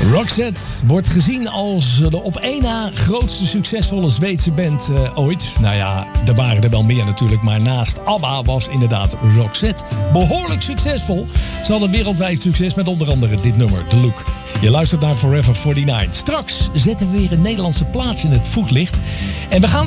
Roxette wordt gezien als de op één na grootste succesvolle Zweedse band ooit. Nou ja, er waren er wel meer natuurlijk, maar naast ABBA was inderdaad Roxette behoorlijk succesvol. Ze hadden wereldwijd succes met onder andere dit nummer, The Look. Je luistert naar Forever 49. Straks zetten we weer een Nederlandse plaats in het voetlicht. En we gaan